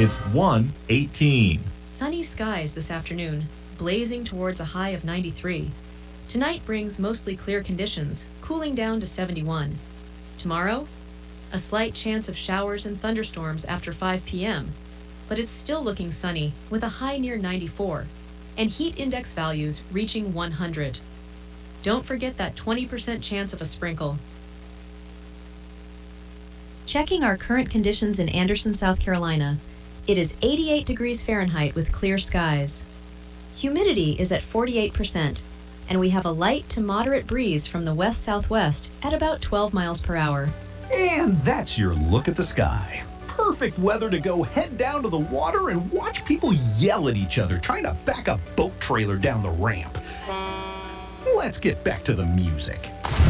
It's 1:18. Sunny skies this afternoon, blazing towards a high of 93. Tonight brings mostly clear conditions, cooling down to 71. Tomorrow, a slight chance of showers and thunderstorms after 5 p.m., but it's still looking sunny with a high near 94 and heat index values reaching 100. Don't forget that 20% chance of a sprinkle. Checking our current conditions in Anderson, South Carolina. It is 88 degrees Fahrenheit with clear skies. Humidity is at 48%, and we have a light to moderate breeze from the west-southwest at about 12 miles per hour. And that's your look at the sky. Perfect weather to go head down to the water and watch people yell at each other trying to back a boat trailer down the ramp. Let's get back to the music.